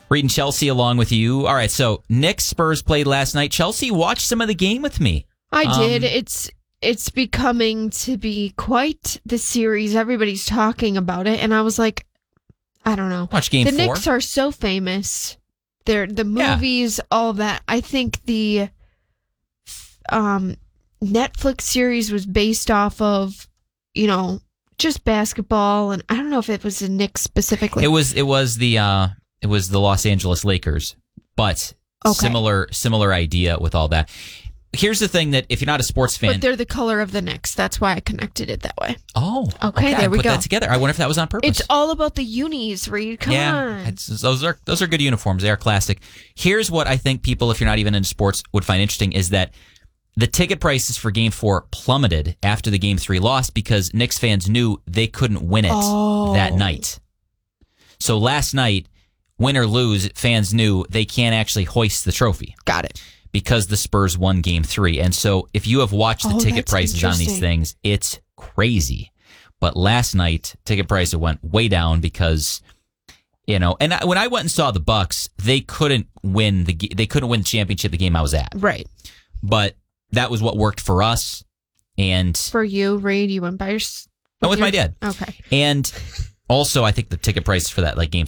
Reading Chelsea along with you. All right, so Knicks Spurs played last night. Chelsea watched some of the game with me. I did. It's becoming to be quite the series. Everybody's talking about it, and I was like, I don't know. Watch game 4. The Knicks are so famous. They're the movies, all that. I think the Netflix series was based off of, just basketball, and I don't know if it was the Knicks specifically. It was the Los Angeles Lakers, but similar idea with all that. Here's the thing that if you're not a sports fan... But they're the color of the Knicks. That's why I connected it that way. Oh. Okay, there we put go. That together. I wonder if that was on purpose. It's all about the unis, Reed. Come on. Those are good uniforms. They are classic. Here's what I think people, if you're not even into sports, would find interesting is that the ticket prices for Game 4 plummeted after the Game 3 loss because Knicks fans knew they couldn't win it that night. So last night, win or lose, fans knew they can't actually hoist the trophy. Got it. Because the Spurs won Game 3. And so if you have watched the ticket prices on these things, it's crazy. But last night, ticket prices went way down because, and when I went and saw the Bucks, they couldn't win the championship the game I was at. Right. But that was what worked for us. And for you, Reed, you went by with my dad. Okay. And also, I think the ticket prices for that, like Game